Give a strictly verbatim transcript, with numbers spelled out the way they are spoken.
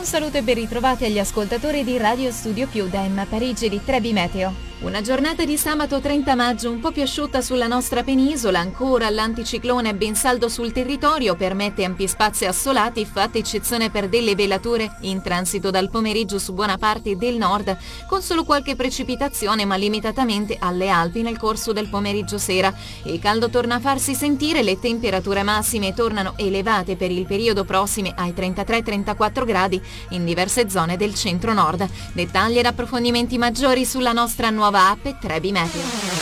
saluto e ben ritrovati agli ascoltatori di Radio Studio Più da Emma Parigi di Trebi Meteo. Una giornata di sabato trenta maggio un po' più asciutta sulla nostra penisola, ancora l'anticiclone ben saldo sul territorio, permette ampi spazi assolati, fatta eccezione per delle velature in transito dal pomeriggio su buona parte del nord, con solo qualche precipitazione ma limitatamente alle Alpi nel corso del pomeriggio sera. Il caldo torna a farsi sentire, le temperature massime tornano elevate per il periodo prossime ai trentatré trentaquattro gradi in diverse zone del centro-nord. Dettagli ed approfondimenti maggiori sulla nostra nuova app Trebi Meteo.